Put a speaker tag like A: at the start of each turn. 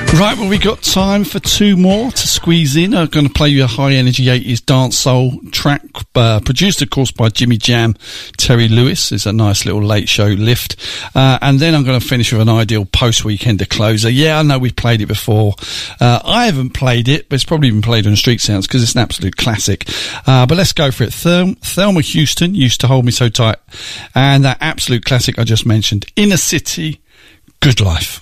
A: Right, well, we got time for two more to squeeze in. I'm going to play you a high-energy 80s dancehall track, produced, of course, by Jimmy Jam, Terry Lewis. It's a nice little late show lift. And then I'm going to finish with an ideal post-weekender closer. Yeah, I know we've played it before. I haven't played it, but it's probably been played on Street Sounds because it's an absolute classic. But let's go for it. Thelma Houston, Used to Hold Me So Tight. And that absolute classic I just mentioned, Inner City, Good Life.